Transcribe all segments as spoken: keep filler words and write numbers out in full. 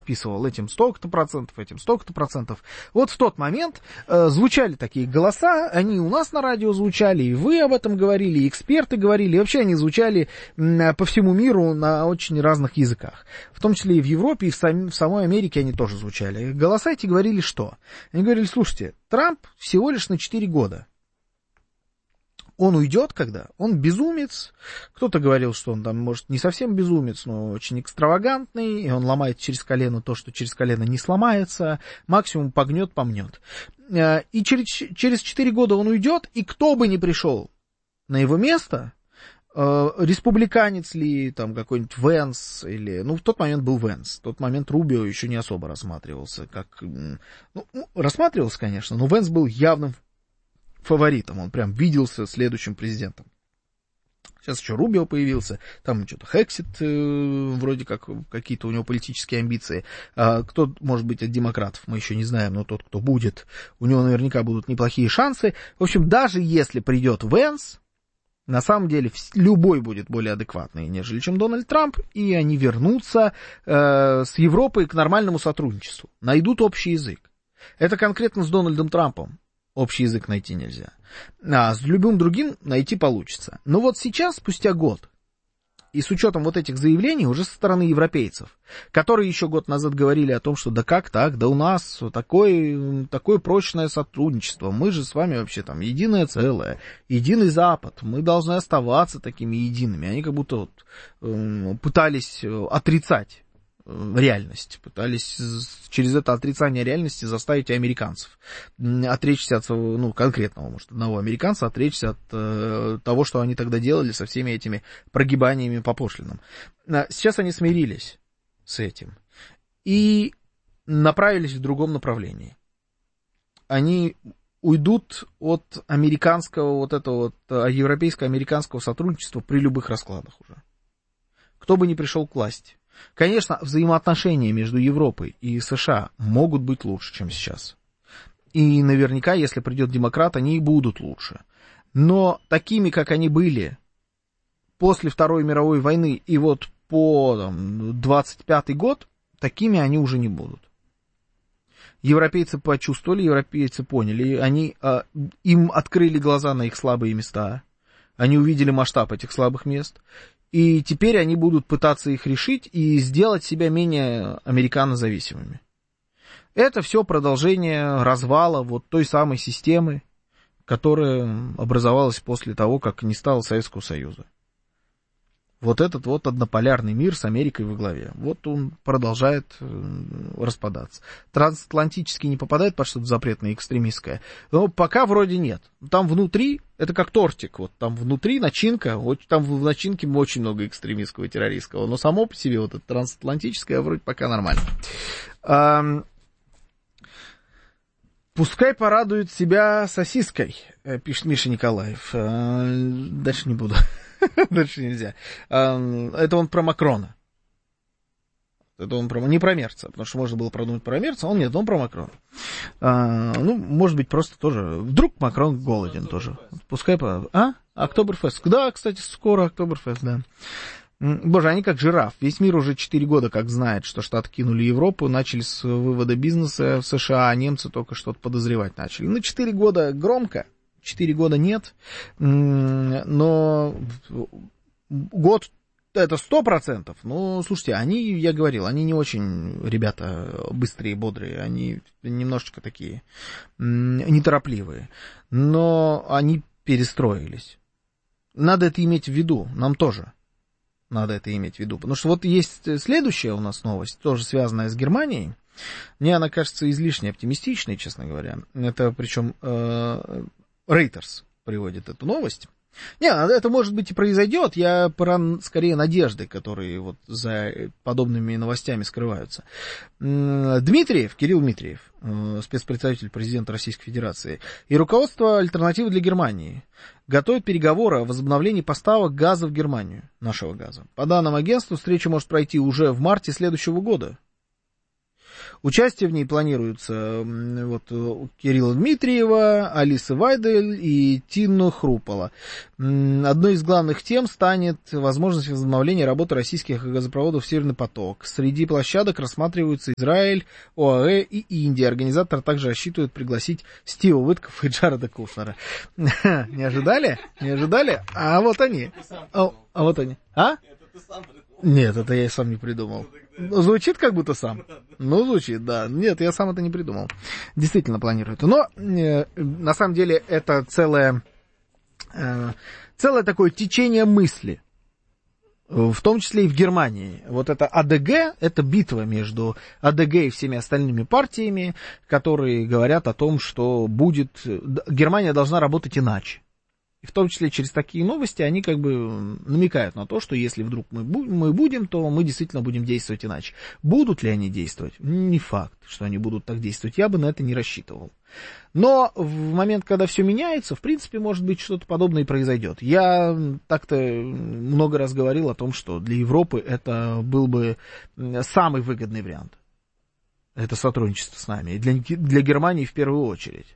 подписывал этим столько-то процентов, этим столько-то процентов. Вот в тот момент э, звучали такие голоса, они у нас на радио звучали, и вы об этом говорили, и эксперты говорили, и вообще они звучали э, по всему миру на очень разных языках. В том числе и в Европе, и в, сам, в самой Америке они тоже звучали. Голоса эти говорили что? Они говорили, слушайте, Трамп всего лишь на четыре года. Он уйдет когда? Он безумец. Кто-то говорил, что он там, может, не совсем безумец, но очень экстравагантный, и он ломает через колено то, что через колено не сломается, максимум погнет, помнет. И через, через четыре года он уйдет, и кто бы ни пришел на его место, республиканец ли, там какой-нибудь Венс, или, ну, в тот момент был Венс, в тот момент Рубио еще не особо рассматривался, как, ну, рассматривался, конечно, но Венс был явным фаворитом, он прям виделся следующим президентом. Сейчас еще Рубио появился, там что-то Хексит, э, вроде как какие-то у него политические амбиции. А кто, может быть, от демократов, мы еще не знаем, но тот, кто будет, у него наверняка будут неплохие шансы. В общем, даже если придет Венс, на самом деле любой будет более адекватный, нежели чем Дональд Трамп, и они вернутся э, с Европой к нормальному сотрудничеству, найдут общий язык. Это конкретно с Дональдом Трампом. Общий язык найти нельзя. А с любым другим найти получится. Но вот сейчас, спустя год, и с учетом вот этих заявлений уже со стороны европейцев, которые еще год назад говорили о том, что да как так, да у нас такое, такое прочное сотрудничество, мы же с вами вообще там единое целое, единый Запад, мы должны оставаться такими едиными. Они как будто вот, э, пытались отрицать реальность, пытались через это отрицание реальности заставить американцев отречься от своего, ну, конкретного, может, одного американца, отречься от э, того, что они тогда делали со всеми этими прогибаниями по пошлинам. Сейчас они смирились с этим и направились в другом направлении. Они уйдут от американского, вот этого вот европейско-американского сотрудничества при любых раскладах уже. Кто бы ни пришел к власти. Конечно, взаимоотношения между Европой и США могут быть лучше, чем сейчас. И наверняка, если придет демократ, они и будут лучше. Но такими, как они были после Второй мировой войны и вот по там, двадцать пятый год, такими они уже не будут. Европейцы почувствовали, европейцы поняли, они, а, им открыли глаза на их слабые места, они увидели масштаб этих слабых мест. И теперь они будут пытаться их решить и сделать себя менее американозависимыми. Это все продолжение развала вот той самой системы, которая образовалась после того, как не стало Советского Союза. Вот этот вот однополярный мир с Америкой во главе. Вот он продолжает распадаться. Трансатлантический не попадает под что-то запретное, экстремистское. Но пока вроде нет. Там внутри, это как тортик. Вот там внутри начинка, вот там в начинке очень много экстремистского и террористского. Но само по себе вот это трансатлантическое вроде пока нормально. А, пускай порадует себя сосиской, пишет Миша Николаев. А, дальше не буду. Дальше нельзя. Это он про Макрона. Это он про... не про Мерца, потому что можно было продумать про Мерца, он нет, он про Макрона. А, ну, может быть, просто тоже... Вдруг Макрон голоден тоже. Пускай... А? Октоберфест. Да, кстати, скоро Октоберфест, да. Боже, они как жираф. Весь мир уже четыре года как знает, что Штаты кинули Европу, начали с вывода бизнеса в США, а немцы только что-то подозревать начали. Ну, четыре года громко. Четыре года нет, но год это сто процентов. Ну, слушайте, они, я говорил, они не очень, ребята, быстрые, бодрые, они немножечко такие неторопливые, но они перестроились. Надо это иметь в виду, нам тоже надо это иметь в виду, потому что вот есть следующая у нас новость, тоже связанная с Германией. Мне она кажется излишне оптимистичной, честно говоря. Это причем... Reuters приводит эту новость. Не, это, может быть, и произойдет. Я про, скорее, надежды, которые вот за подобными новостями скрываются. Дмитриев, Кирилл Дмитриев, спецпредставитель президента Российской Федерации, и руководство «Альтернативы для Германии» готовят переговоры о возобновлении поставок газа в Германию, нашего газа. По данным агентства, встреча может пройти уже в марте следующего года. Участие в ней планируется вот, у Кирилла Дмитриева, Алисы Вайдель и Тину Хрупола. Одной из главных тем станет возможность возобновления работы российских газопроводов «Северный поток». Среди площадок рассматриваются Израиль, ОАЭ и Индия. Организатор также рассчитывает пригласить Стива Уиткоффа и Джареда Кушнера. Не ожидали? Не ожидали? А вот они. А, а вот они. А? Нет, это я и сам не придумал. Звучит как будто сам. Ну, звучит, да. Нет, я сам это не придумал. Действительно планируют. Но, э, на самом деле, это целое, э, целое такое течение мысли. В том числе и в Германии. Вот это АДГ, это битва между АДГ и всеми остальными партиями, которые говорят о том, что будет... Германия должна работать иначе. И в том числе через такие новости они как бы намекают на то, что если вдруг мы, бу- мы будем, то мы действительно будем действовать иначе. Будут ли они действовать? Не факт, что они будут так действовать. Я бы на это не рассчитывал. Но в момент, когда все меняется, в принципе, может быть, что-то подобное и произойдет. Я так-то много раз говорил о том, что для Европы это был бы самый выгодный вариант. Это сотрудничество с нами. И для, для Германии в первую очередь.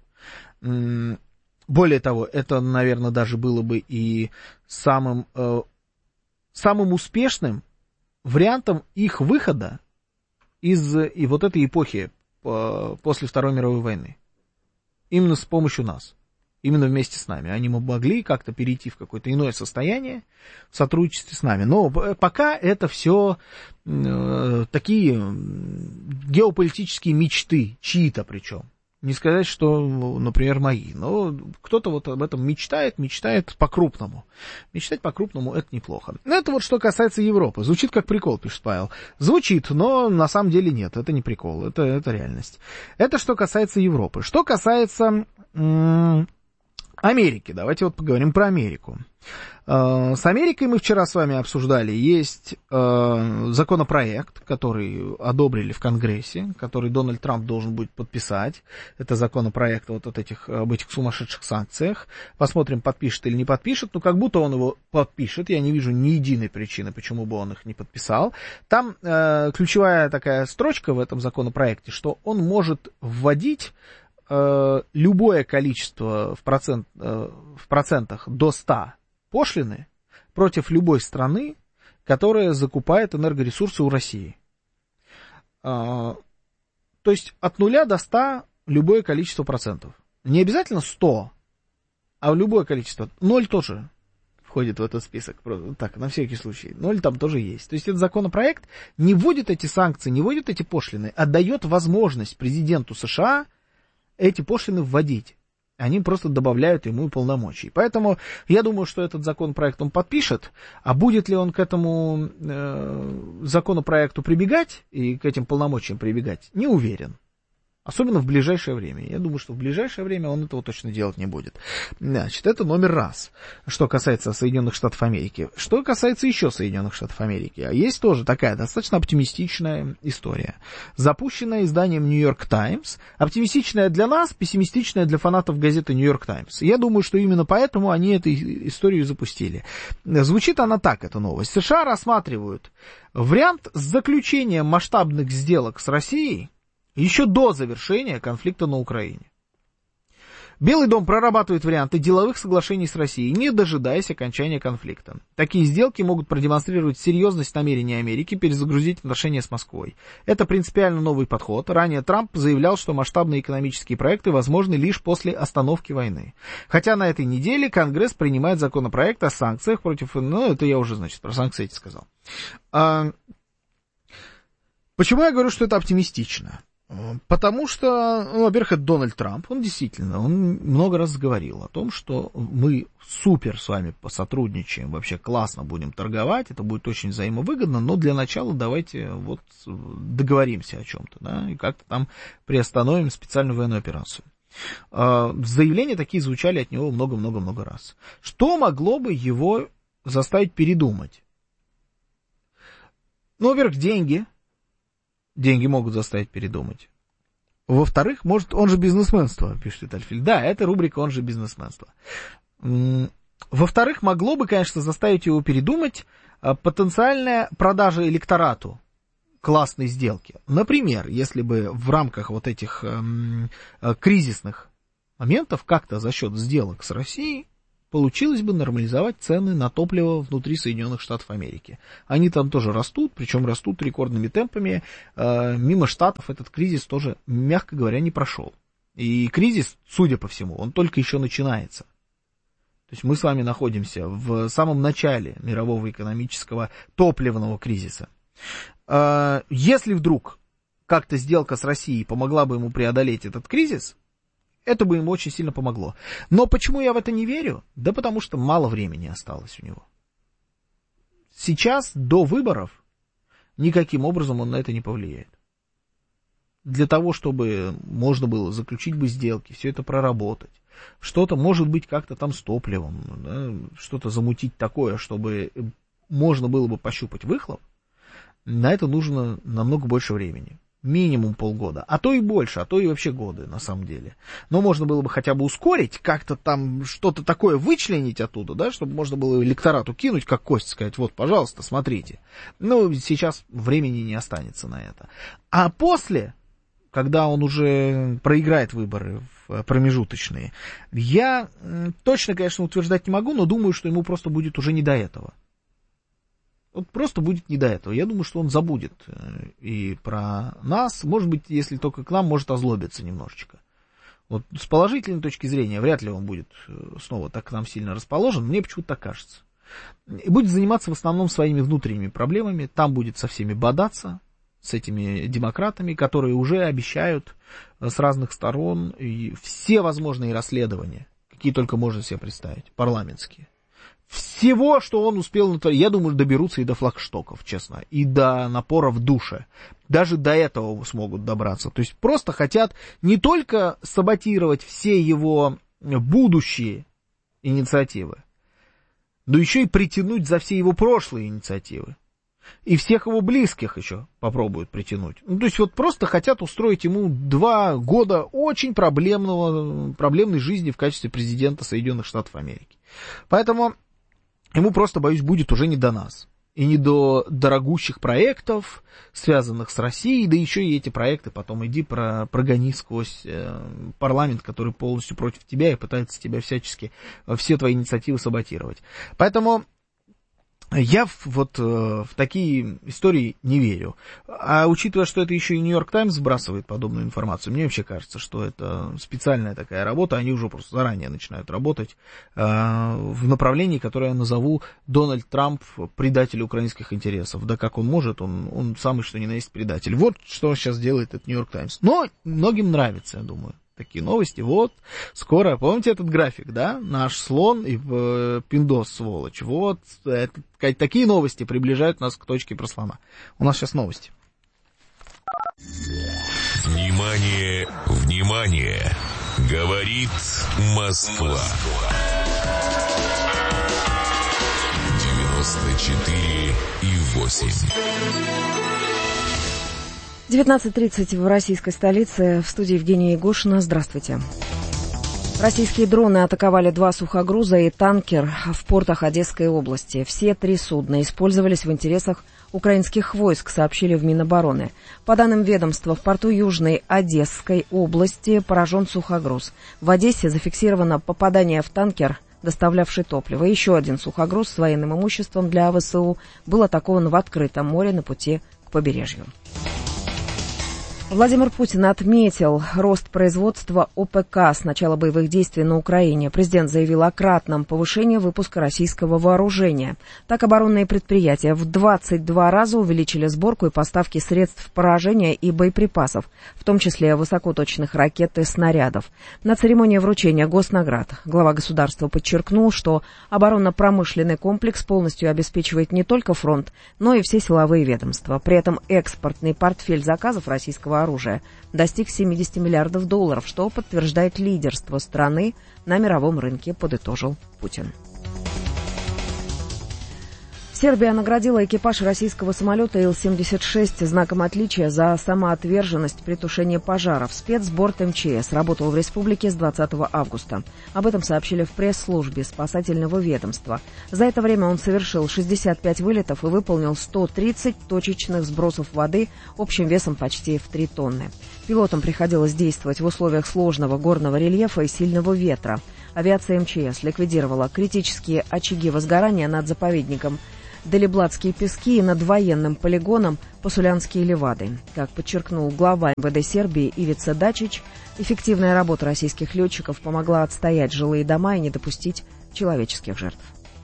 Более того, это, наверное, даже было бы и самым, э, самым успешным вариантом их выхода из и вот этой эпохи э, после Второй мировой войны. Именно с помощью нас. Именно вместе с нами. Они могли как-то перейти в какое-то иное состояние в сотрудничестве с нами. Но пока это все э, такие геополитические мечты, чьи-то причем. Не сказать, что, например, мои, но кто-то вот об этом мечтает, мечтает по-крупному. Мечтать по-крупному — это неплохо. Это вот что касается Европы. Звучит как прикол, пишет Павел. Звучит, но на самом деле нет, это не прикол, это, это реальность. Это что касается Европы. Что касается м- Америки, давайте вот поговорим про Америку. Э, с Америкой мы вчера с вами обсуждали, есть э, законопроект, который одобрили в Конгрессе, который Дональд Трамп должен будет подписать. Это законопроект вот от этих, об этих сумасшедших санкциях. Посмотрим, подпишет или не подпишет. Ну, как будто он его подпишет. Я не вижу ни единой причины, почему бы он их не подписал. Там э, ключевая такая строчка в этом законопроекте, что он может вводить любое количество в, процент, в процентах до ста пошлины против любой страны, которая закупает энергоресурсы у России. То есть от нуля до ста любое количество процентов. Не обязательно сто, а любое количество. Ноль тоже входит в этот список. Так, на всякий случай. Ноль там тоже есть. То есть этот законопроект не вводит эти санкции, не вводит эти пошлины, а дает возможность президенту США эти пошлины вводить. Они просто добавляют ему полномочий. Поэтому я думаю, что этот законопроект он подпишет, а будет ли он к этому э, законопроекту прибегать и к этим полномочиям прибегать, не уверен. Особенно в ближайшее время. Я думаю, что в ближайшее время он этого точно делать не будет. Значит, это номер раз, что касается Соединенных Штатов Америки. Что касается еще Соединенных Штатов Америки. А есть тоже такая достаточно оптимистичная история. Запущенная изданием Нью-Йорк Таймс. Оптимистичная для нас, пессимистичная для фанатов газеты Нью-Йорк Таймс. Я думаю, что именно поэтому они эту историю запустили. Звучит она так, эта новость. США рассматривают вариант с заключением масштабных сделок с Россией еще до завершения конфликта на Украине. Белый дом прорабатывает варианты деловых соглашений с Россией, не дожидаясь окончания конфликта. Такие сделки могут продемонстрировать серьезность намерений Америки перезагрузить отношения с Москвой. Это принципиально новый подход. Ранее Трамп заявлял, что масштабные экономические проекты возможны лишь после остановки войны. Хотя на этой неделе Конгресс принимает законопроект о санкциях против... Ну, это я уже, значит, про санкции эти сказал. А... Почему я говорю, что это оптимистично? Потому что, ну, во-первых, это Дональд Трамп, он действительно, он много раз говорил о том, что мы супер с вами посотрудничаем, вообще классно будем торговать, это будет очень взаимовыгодно, но для начала давайте вот договоримся о чем-то, да, и как-то там приостановим специальную военную операцию. Заявления такие звучали от него много-много-много раз. Что могло бы его заставить передумать? Ну, во-первых, деньги. Деньги могут заставить передумать. Во-вторых, может, он же бизнесменство, пишет Витальфиль. Да, это рубрика «Он же бизнесменство». Во-вторых, могло бы, конечно, заставить его передумать потенциальная продажа электорату классной сделки. Например, если бы в рамках вот этих эм, кризисных моментов как-то за счет сделок с Россией получилось бы нормализовать цены на топливо внутри Соединенных Штатов Америки. Они там тоже растут, причем растут рекордными темпами. Э, мимо Штатов этот кризис тоже, мягко говоря, не прошел. И кризис, судя по всему, он только еще начинается. То есть мы с вами находимся в самом начале мирового экономического топливного кризиса. Э, если вдруг как-то сделка с Россией помогла бы ему преодолеть этот кризис, это бы ему очень сильно помогло. Но почему я в это не верю? Да потому что мало времени осталось у него. Сейчас, до выборов, никаким образом он на это не повлияет. Для того, чтобы можно было заключить бы сделки, все это проработать, что-то, может быть, как-то там с топливом, да, что-то замутить такое, чтобы можно было бы пощупать выхлоп, на это нужно намного больше времени. Минимум полгода, а то и больше, а то и вообще годы, на самом деле. Но можно было бы хотя бы ускорить, как-то там что-то такое вычленить оттуда, да, чтобы можно было электорату кинуть, как кость, сказать, вот, пожалуйста, смотрите. Ну, сейчас времени не останется на это. А после, когда он уже проиграет выборы промежуточные, я точно, конечно, утверждать не могу, но думаю, что ему просто будет уже не до этого. Вот просто будет не до этого. Я думаю, что он забудет и про нас. Может быть, если только к нам, может озлобиться немножечко. Вот с положительной точки зрения, вряд ли он будет снова так к нам сильно расположен. Мне почему-то так кажется. И будет заниматься в основном своими внутренними проблемами. Там будет со всеми бодаться, с этими демократами, которые уже обещают с разных сторон и все возможные расследования, какие только можно себе представить, парламентские. Всего, что он успел натворить, я думаю, доберутся и до флагштоков, честно, и до напора в душе. Даже до этого смогут добраться. То есть просто хотят не только саботировать все его будущие инициативы, но еще и притянуть за все его прошлые инициативы. И всех его близких еще попробуют притянуть. Ну, то есть вот просто хотят устроить ему два года очень проблемного, проблемной жизни в качестве президента Соединенных Штатов Америки. Поэтому ему просто, боюсь, будет уже не до нас. И не до дорогущих проектов, связанных с Россией, да еще и эти проекты потом иди про, прогони сквозь э, парламент, который полностью против тебя и пытается тебя всячески, все твои инициативы саботировать. Поэтому я в, вот э, в такие истории не верю. А учитывая, что это еще и Нью-Йорк Таймс сбрасывает подобную информацию, мне вообще кажется, что это специальная такая работа, они уже просто заранее начинают работать э, в направлении, которое я назову Дональд Трамп предатель украинских интересов. Да как он может, он, он самый что ни на есть предатель. Вот что сейчас делает этот Нью-Йорк Таймс. Но многим нравится, я думаю. Такие новости, вот, скоро, помните этот график, да, наш слон и э, пиндос, сволочь, вот, это, такие новости приближают нас к точке про слона. У нас сейчас новости. Внимание, внимание, говорит Москва. девяносто четыре и восемь. девятнадцать тридцать в российской столице. В студии Евгения Егошина. Здравствуйте. Российские дроны атаковали два сухогруза и танкер в портах Одесской области. Все три судна использовались в интересах украинских войск, сообщили в Минобороны. По данным ведомства, в порту Южной Одесской области поражен сухогруз. В Одессе зафиксировано попадание в танкер, доставлявший топливо. Еще один сухогруз с военным имуществом для ВСУ был атакован в открытом море на пути к побережью. Владимир Путин отметил рост производства ОПК с начала боевых действий на Украине. Президент заявил о кратном повышении выпуска российского вооружения. Так, оборонные предприятия в двадцать два раза увеличили сборку и поставки средств поражения и боеприпасов, в том числе высокоточных ракет и снарядов. На церемонии вручения госнаград глава государства подчеркнул, что оборонно-промышленный комплекс полностью обеспечивает не только фронт, но и все силовые ведомства. При этом экспортный портфель заказов российского оружия достиг семьдесят миллиардов долларов, что подтверждает лидерство страны на мировом рынке, подытожил Путин. В Сербия наградила экипаж российского самолета Ил семьдесят шесть знаком отличия за самоотверженность при тушении пожаров. Спецборд эм че эс работал в республике с двадцатого августа. Об этом сообщили в пресс-службе спасательного ведомства. За это время он совершил шестьдесят пять вылетов и выполнил сто тридцать точечных сбросов воды общим весом почти в три тонны. Пилотам приходилось действовать в условиях сложного горного рельефа и сильного ветра. Авиация эм че эс ликвидировала критические очаги возгорания над заповедником Делибладские пески и над военным полигоном Посулянские левады. Как подчеркнул глава эм вэ дэ Сербии Ивица Дачич, эффективная работа российских летчиков помогла отстоять жилые дома и не допустить человеческих жертв.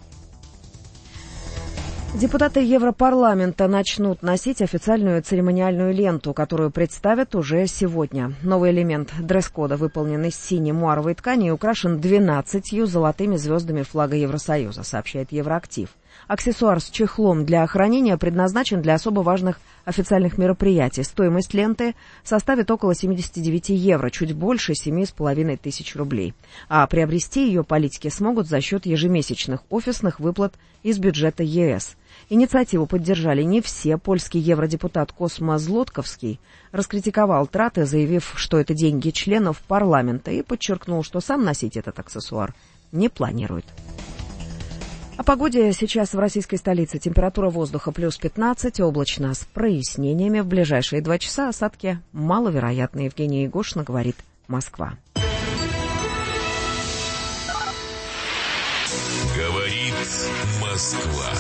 Депутаты Европарламента начнут носить официальную церемониальную ленту, которую представят уже сегодня. Новый элемент дресс-кода выполнен из синей муаровой ткани и украшен двенадцатью золотыми звездами флага Евросоюза, сообщает Евроактив. Аксессуар с чехлом для хранения предназначен для особо важных официальных мероприятий. Стоимость ленты составит около семьдесят девять евро, чуть больше семи с половиной тысяч рублей. А приобрести ее политики смогут за счет ежемесячных офисных выплат из бюджета е эс. Инициативу поддержали не все. Польский евродепутат Косма Злотковский раскритиковал траты, заявив, что это деньги членов парламента, и подчеркнул, что сам носить этот аксессуар не планирует. О погоде сейчас в российской столице. Температура воздуха плюс пятнадцать, облачно с прояснениями. В ближайшие два часа осадки маловероятны. Евгения Егошина говорит, Москва. Говорит Москва.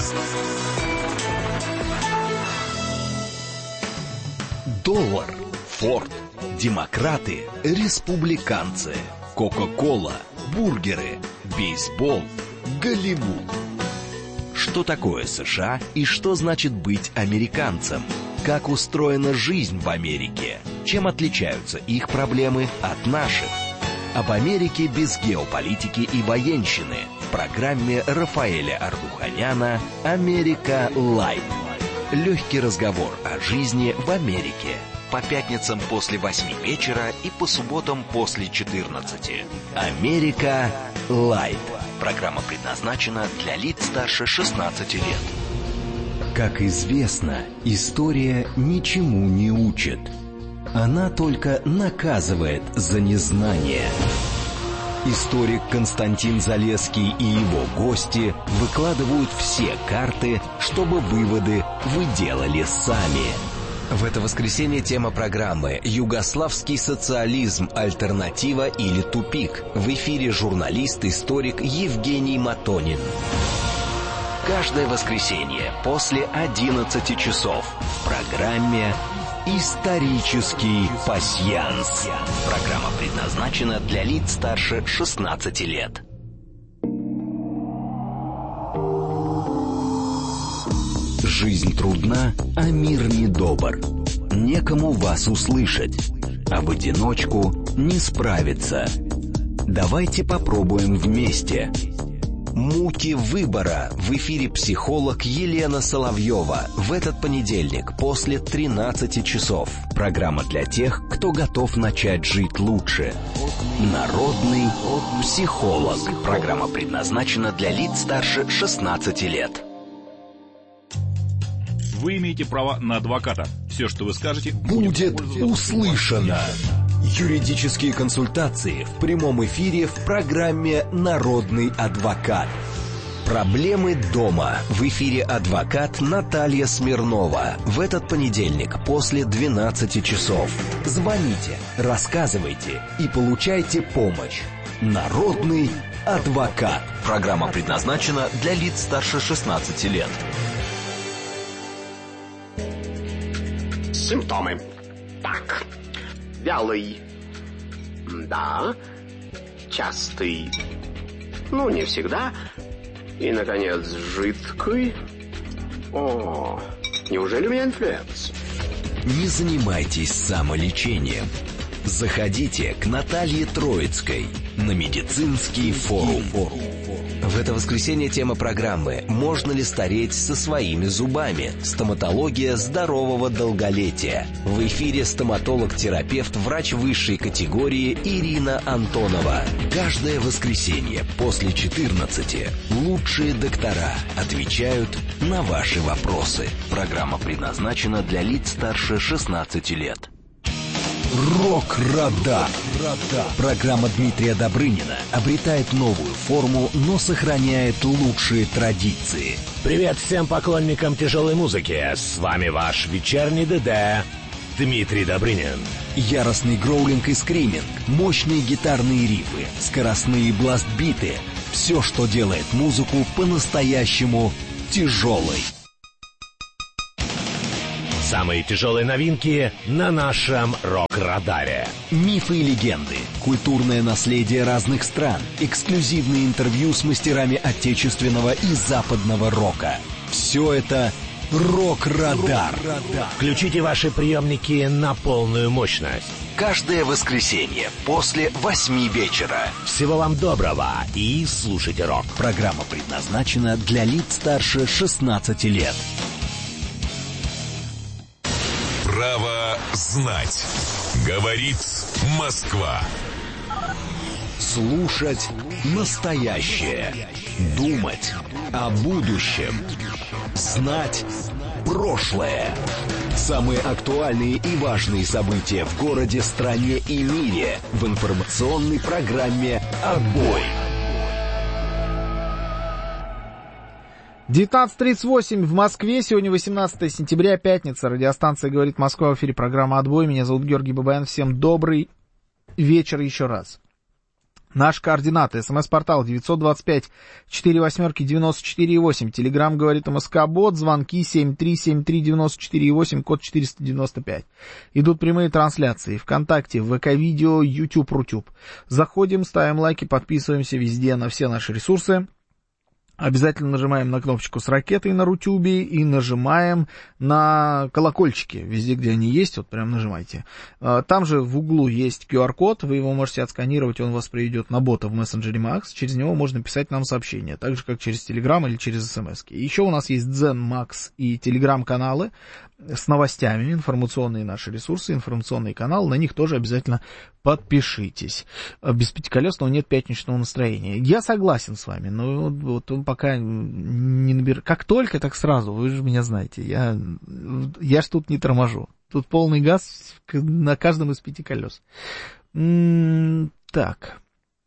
Доллар, Форд, демократы, республиканцы, Кока-кола, бургеры, бейсбол, Голливуд. Что такое США и что значит быть американцем? Как устроена жизнь в Америке? Чем отличаются их проблемы от наших? Об Америке без геополитики и военщины в программе Рафаэля Ардуханяна «Америка Лайв». Легкий разговор о жизни в Америке. По пятницам после восьми вечера и по субботам после четырнадцати. «Америка Лайв». Программа предназначена для лиц старше шестнадцати лет. Как известно, история ничему не учит. Она только наказывает за незнание. Историк Константин Залесский и его гости выкладывают все карты, чтобы выводы вы делали сами. В это воскресенье тема программы «Югославский социализм. Альтернатива или тупик». В эфире журналист-историк Евгений Матонин. Каждое воскресенье после одиннадцати часов в программе «Исторический пасьянс». Программа предназначена для лиц старше шестнадцати лет. Жизнь трудна, а мир недобр. Некому вас услышать, а в одиночку не справиться. Давайте попробуем вместе. «Муки выбора». В эфире психолог Елена Соловьева. В этот понедельник после тринадцати часов. Программа для тех, кто готов начать жить лучше. Народный психолог. Программа предназначена для лиц старше шестнадцати лет. Вы имеете право на адвоката. Все, что вы скажете, будет услышано. Юридические консультации в прямом эфире в программе «Народный адвокат». Проблемы дома. В эфире адвокат Наталья Смирнова. В этот понедельник после двенадцати часов. Звоните, рассказывайте и получайте помощь. Народный адвокат. Программа предназначена для лиц старше шестнадцати лет. Симптомы. Так. Вялый. Да. Частый. Ну, не всегда. И, наконец, жидкий. О, неужели у меня инфлюенс? Не занимайтесь самолечением. Заходите к Наталье Троицкой на медицинский форум. В это воскресенье тема программы «Можно ли стареть со своими зубами? Стоматология здорового долголетия». В эфире стоматолог-терапевт, врач высшей категории Ирина Антонова. Каждое воскресенье после четырнадцати лучшие доктора отвечают на ваши вопросы. Программа предназначена для лиц старше шестнадцати лет. Рок-радар. Программа Дмитрия Добрынина обретает новую форму, но сохраняет лучшие традиции. Привет всем поклонникам тяжелой музыки. С вами ваш вечерний ДД Дмитрий Добрынин. Яростный гроулинг и скриминг, мощные гитарные рифы, скоростные бласт-биты. Все, что делает музыку по-настоящему тяжелой. Самые тяжелые новинки на нашем рок-радаре. Мифы и легенды, культурное наследие разных стран, эксклюзивные интервью с мастерами отечественного и западного рока. Все это рок-радар. Включите ваши приемники на полную мощность. Каждое воскресенье после восьми вечера. Всего вам доброго и слушайте рок. Программа предназначена для лиц старше шестнадцати лет. Право знать. Говорит Москва. Слушать настоящее. Думать о будущем. Знать прошлое. Самые актуальные и важные события в городе, стране и мире в информационной программе «Отбой». девятнадцать тридцать восемь в Москве, сегодня восемнадцатое сентября, пятница, радиостанция «Говорит Москва», в эфире программа «Отбой», меня зовут Георгий Бабаян, всем добрый вечер еще раз. Наши координаты: смс-портал девять два пять четыре восемь девяносто четыре восемь, телеграмм «Говорит МСК-бот», звонки семь три семь три девяносто четыре восемь, код четыреста девяносто пять. Идут прямые трансляции ВКонтакте, ВК-видео, YouTube, Рутюб. Заходим, ставим лайки, подписываемся везде на все наши ресурсы. Обязательно нажимаем на кнопочку с ракетой на Рутюбе и нажимаем на колокольчики, везде, где они есть, вот прям нажимайте. Там же в углу есть ку ар код, вы его можете отсканировать, он вас приведет на бота в мессенджере Макс, через него можно писать нам сообщения, так же, как через Телеграм или через смс-ки. Еще у нас есть Дзен, Макс и Телеграм-каналы с новостями, информационные наши ресурсы, информационный канал, на них тоже обязательно подпишитесь. Без пятиколесного нет пятничного настроения. Я согласен с вами, но вот он пока не набирает. Как только, так сразу, вы же меня знаете, я, я ж тут не торможу. Тут полный газ на каждом из пяти колес. М-м, так...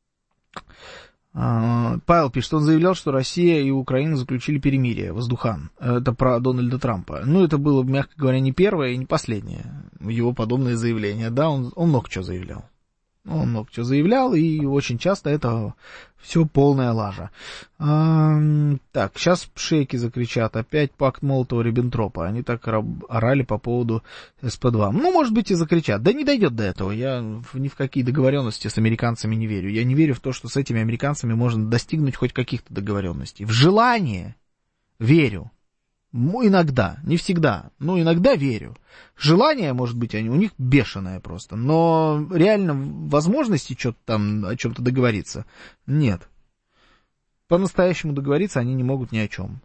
Павел пишет, он заявлял, что Россия и Украина заключили перемирие, воздухан. Это про Дональда Трампа. Ну, это было, мягко говоря, не первое и не последнее его подобное заявление. Да, он, он много чего заявлял. Он много чего заявлял, и очень часто это все полная лажа. А, так, сейчас шейки закричат. Опять пакт Молотова-Риббентропа. Они так орали по поводу эс пэ два. Ну, может быть, и закричат. Да не дойдет до этого. Я ни в какие договоренности с американцами не верю. Я не верю в то, что с этими американцами можно достигнуть хоть каких-то договоренностей. В желание верю. Ну, иногда, не всегда, но иногда верю. Желание, может быть, они у них бешеное просто, но реально возможности что-то там, о чем-то договориться нет. По-настоящему договориться они не могут ни о чем.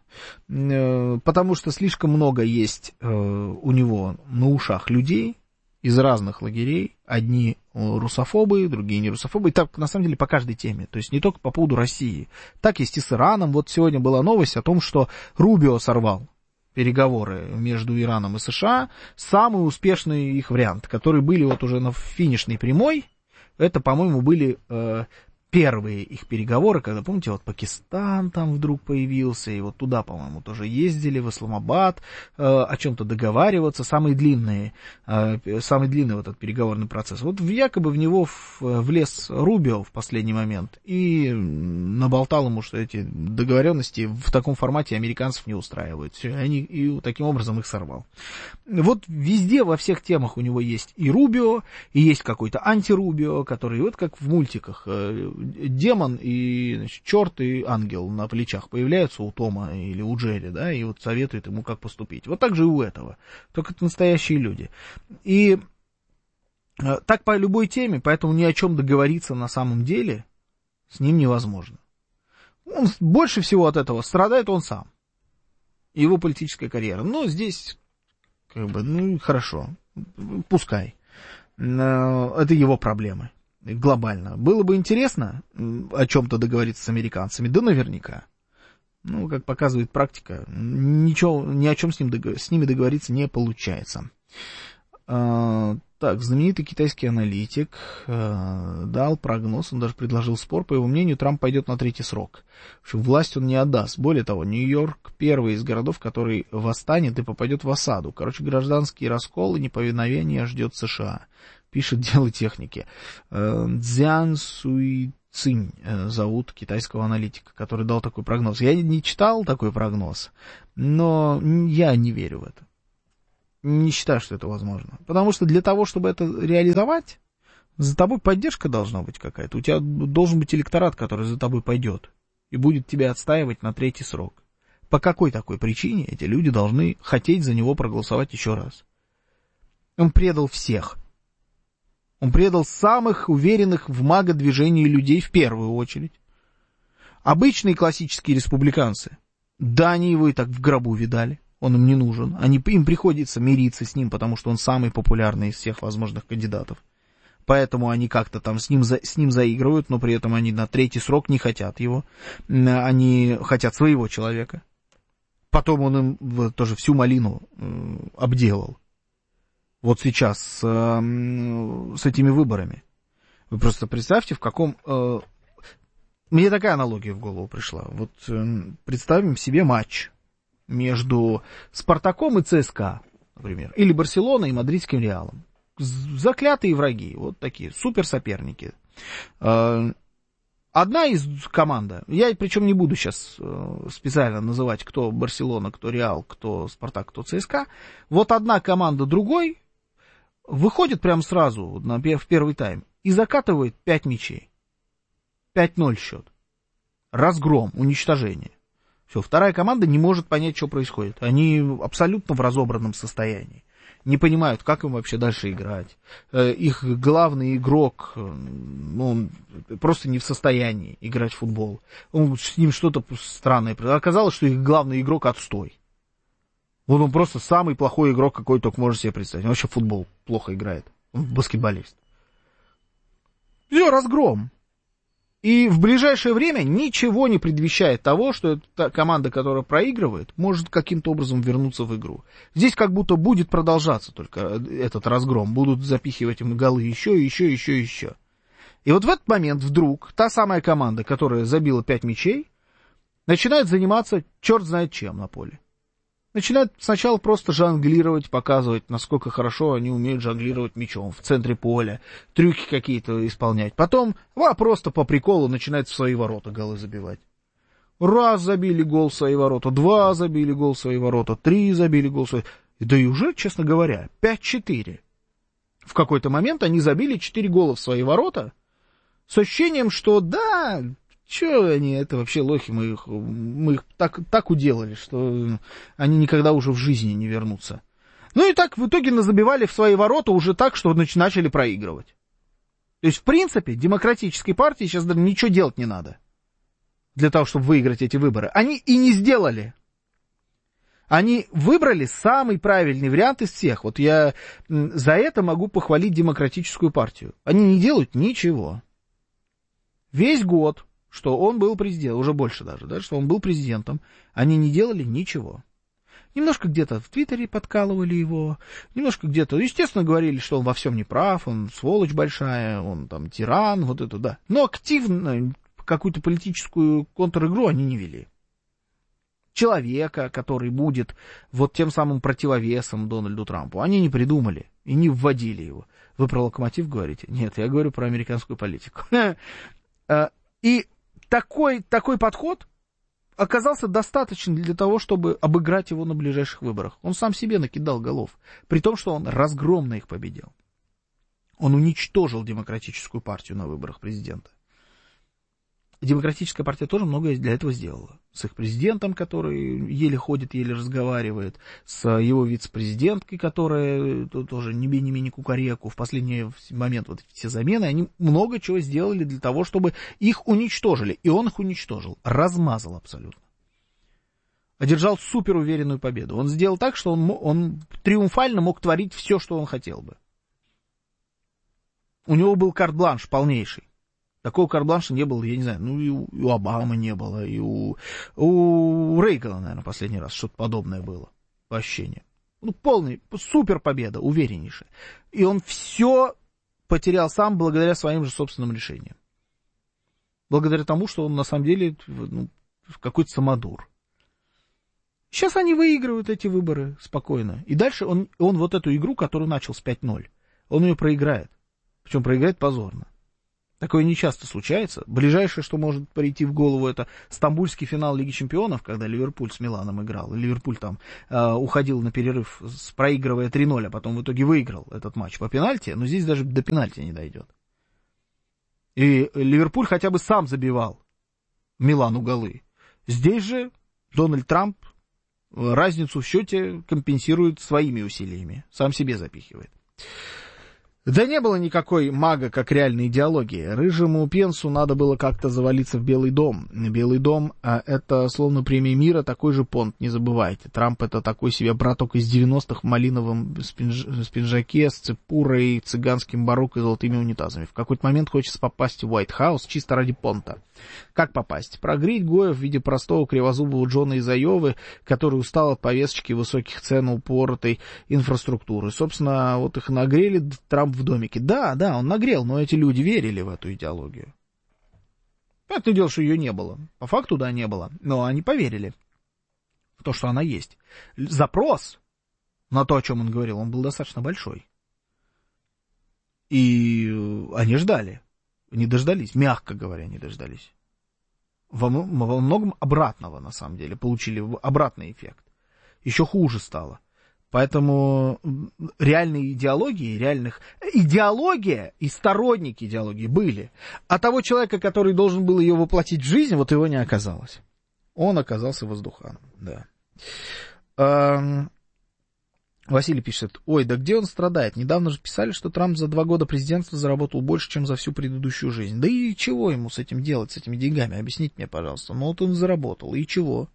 Потому что слишком много есть у него на ушах людей из разных лагерей. Одни русофобы, другие не русофобы. И так, на самом деле, по каждой теме. То есть не только по поводу России. Так есть и с Ираном. Вот сегодня была новость о том, что Рубио сорвал переговоры между Ираном и США. Самый успешный их вариант, которые были вот уже на финишной прямой. Это, по-моему, были э, первые их переговоры, когда, помните, вот Пакистан там вдруг появился, и вот туда, по-моему, тоже ездили, в Исламабад, э, о чем-то договариваться. Самые длинные, э, самый длинный вот этот переговорный процесс. Вот якобы в него в, влез Рубио в последний момент и наболтал ему, что эти договоренности в таком формате американцев не устраивают. Все, они, и таким образом их сорвал. Вот везде, во всех темах у него есть и Рубио, и есть какой-то антирубио, который вот как в мультиках, э, демон и, значит, черт и ангел на плечах появляются у Тома или у Джерри, да, и вот советуют ему, как поступить. Вот так же и у этого. Только это настоящие люди. И э, так по любой теме, поэтому ни о чем договориться на самом деле с ним невозможно. Он, больше всего от этого страдает он сам. Его политическая карьера. Но здесь, как бы, ну, хорошо, пускай. Это его проблемы. Глобально. Было бы интересно о чем-то договориться с американцами, да наверняка. Ну, как показывает практика, ничего, ни о чем с, ним договор... с ними договориться не получается. А, так, знаменитый китайский аналитик а, дал прогноз, он даже предложил спор. По его мнению, Трамп пойдет на третий срок. В общем, власть он не отдаст. Более того, Нью-Йорк первый из городов, который восстанет и попадет в осаду. Короче, гражданский раскол и неповиновение ждет США. Пишет «Дело техники». Цзян Суйцинь зовут китайского аналитика, который дал такой прогноз. Я не читал такой прогноз, но я не верю в это. Не считаю, что это возможно. Потому что для того, чтобы это реализовать, за тобой поддержка должна быть какая-то. У тебя должен быть электорат, который за тобой пойдет и будет тебя отстаивать на третий срок. По какой такой причине эти люди должны хотеть за него проголосовать еще раз? Он предал всех. Он предал самых уверенных в мага-движении людей в первую очередь. Обычные классические республиканцы, да, они его и так в гробу видали, он им не нужен. Они, им приходится мириться с ним, потому что он самый популярный из всех возможных кандидатов. Поэтому они как-то там с ним, за, с ним заигрывают, но при этом они на третий срок не хотят его. Они хотят своего человека. Потом он им тоже всю малину э, обделал. Вот сейчас с, с этими выборами. Вы просто представьте, в каком... Э, мне такая аналогия в голову пришла. Вот э, представим себе матч между Спартаком и ЦСКА, например, или Барселоной и Мадридским Реалом. Заклятые враги, вот такие суперсоперники. Э, одна из команд, я причем не буду сейчас э, специально называть, кто Барселона, кто Реал, кто Спартак, кто ЦСКА. Вот одна команда другой выходит прямо сразу на, в первый тайм и закатывает пять мячей. пять ноль счет. Разгром, уничтожение. Все, вторая команда не может понять, что происходит. Они абсолютно в разобранном состоянии. Не понимают, как им вообще дальше играть. Их главный игрок, ну, он просто не в состоянии играть в футбол. Он, с ним что-то странное. Оказалось, что их главный игрок отстой. Вот он просто самый плохой игрок, какой только можно себе представить. Он вообще в футбол плохо играет. Он баскетболист. Все, разгром. И в ближайшее время ничего не предвещает того, что эта команда, которая проигрывает, может каким-то образом вернуться в игру. Здесь как будто будет продолжаться только этот разгром. Будут запихивать им голы еще, еще, еще, еще. И вот в этот момент вдруг та самая команда, которая забила пять мячей, начинает заниматься черт знает чем на поле. Начинают сначала просто жонглировать, показывать, насколько хорошо они умеют жонглировать мячом в центре поля, трюки какие-то исполнять. Потом, а, просто по приколу начинают в свои ворота голы забивать. Раз забили гол в свои ворота, два забили гол в свои ворота, три забили гол в свои... Да и уже, честно говоря, пять-четыре. В какой-то момент они забили четыре гола в свои ворота с ощущением, что да... Че они, это вообще лохи, мы их, мы их так, так уделали, что они никогда уже в жизни не вернутся. Ну и так в итоге назабивали в свои ворота уже так, что начали проигрывать. То есть, в принципе, демократической партии сейчас даже ничего делать не надо для того, чтобы выиграть эти выборы. Они и не сделали. Они выбрали самый правильный вариант из всех. Вот я за это могу похвалить демократическую партию. Они не делают ничего. Весь год, что он был президентом, уже больше даже, да, что он был президентом, они не делали ничего. Немножко где-то в Твиттере подкалывали его, немножко где-то, естественно, говорили, что он во всем не прав, он сволочь большая, он там тиран, вот это, да. Но активно какую-то политическую контр-игру они не вели. Человека, который будет вот тем самым противовесом Дональду Трампу, они не придумали и не вводили его. Вы про Локомотив говорите? Нет, я говорю про американскую политику. И такой, такой подход оказался достаточен для того, чтобы обыграть его на ближайших выборах. Он сам себе накидал голов, при том, что он разгромно их победил. Он уничтожил демократическую партию на выборах президента. Демократическая партия тоже многое для этого сделала. С их президентом, который еле ходит, еле разговаривает, с его вице-президенткой, которая тоже не бени-мени кукареку. В последний момент вот все замены, они много чего сделали для того, чтобы их уничтожили. И он их уничтожил, размазал абсолютно. Одержал суперуверенную победу. Он сделал так, что он, он триумфально мог творить все, что он хотел бы. У него был карт-бланш полнейший. Такого карт-бланша не было, я не знаю, ну и у, и у Обамы не было, и у, у Рейгана, наверное, последний раз что-то подобное было, по ощущениям. Ну, полный, супер победа, увереннейшая. И он все потерял сам благодаря своим же собственным решениям. Благодаря тому, что он на самом деле ну, какой-то самодур. Сейчас они выигрывают эти выборы спокойно. И дальше он, он вот эту игру, которую начал с пять ноль, он ее проиграет. Причем проиграет позорно. Такое не часто случается. Ближайшее, что может прийти в голову, это стамбульский финал Лиги Чемпионов, когда Ливерпуль с Миланом играл. Ливерпуль там э, уходил на перерыв, проигрывая три ноль, а потом в итоге выиграл этот матч по пенальти. Но здесь даже до пенальти не дойдет. И Ливерпуль хотя бы сам забивал Милану голы. Здесь же Дональд Трамп разницу в счете компенсирует своими усилиями. Сам себе запихивает. Да не было никакой мага, как реальной идеологии. Рыжему Пенсу надо было как-то завалиться в Белый дом. Белый дом а это словно премия мира, такой же понт, не забывайте. Трамп это такой себе браток из девяностых в малиновом спинж... спинжаке с цепурой, цыганским барокко и золотыми унитазами. В какой-то момент хочется попасть в Уайт Хаус чисто ради понта. Как попасть? Прогреть Гоя в виде простого кривозубого Джона из Айовы, который устал от повесточки высоких цен упоротой инфраструктуры. Собственно, вот их нагрели, Трамп в домике. Да, да, он нагрел, но эти люди верили в эту идеологию. Понятное дело, что ее не было. По факту, да, не было. Но они поверили в то, что она есть. Запрос на то, о чем он говорил, он был достаточно большой. И они ждали. Не дождались, мягко говоря, не дождались. Во, во многом обратного, на самом деле, получили обратный эффект. Еще хуже стало. Поэтому реальные идеологии, реальных... Идеология и сторонники идеологии были. А того человека, который должен был ее воплотить в жизнь, вот его не оказалось. Он оказался воздуханом, да. Эм... Василий пишет, ой, да где он страдает? Недавно же писали, что Трамп за два года президентства заработал больше, чем за всю предыдущую жизнь. Да и чего ему с этим делать, с этими деньгами? Объясните мне, пожалуйста. Ну вот он заработал, и чего?